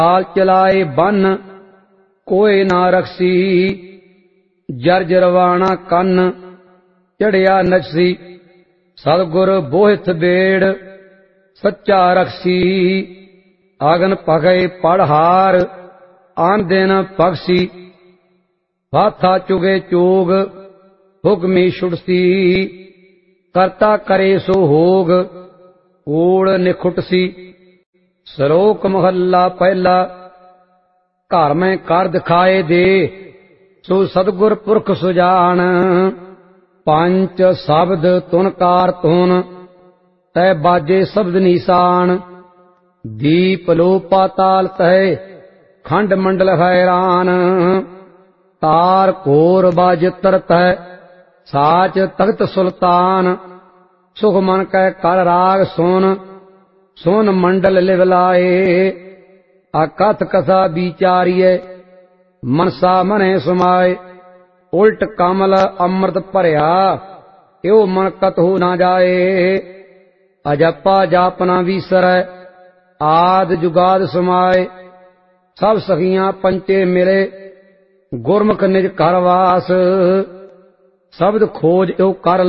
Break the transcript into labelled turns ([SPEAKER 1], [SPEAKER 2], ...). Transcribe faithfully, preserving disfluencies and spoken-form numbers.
[SPEAKER 1] हाल चलाए बन कोई ना रखसी, जर्ज रवाना कन चढ़िया नचसी। सतगुर बोहित बेड़ सच्चा रखसी, आगन पगे पढ़हार आन दिन पगसी। हाथा चुगे चोग हुक्मी छुटसी, करता करे सो होग ओड़ निखुटसी। श्लोक महला पहला। घर में कर दिखाए दे सो सतगुर पुरख सुजान, पंच शब्द तुनकार तुन तै बाजे शब्द निशान। दीप लो पाताल तै खंड मंडल हैरान, तार घोर बाजितर तै साच तख्त सुल्तान। सुख मन कै कर राग सुन सुन मंडल लिवलाए, अकथ कथा विचारिय मनसा मने समाए। उल्ट कमल अमृत भरिया यो मन कतहु ना जाए, अजपा जापना विसरै आद जुगाद समाए। सब सखियां पंचे मिले गुरमुख निज घर वास, शब्द खोज यो कर